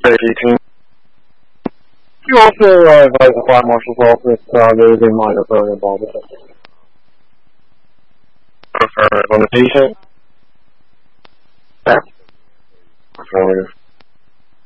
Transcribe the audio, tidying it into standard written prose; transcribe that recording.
18. You also advise the fire marshal's office there is a minor burn involved with it. Affirmative on the patient. Yeah. Affirmative.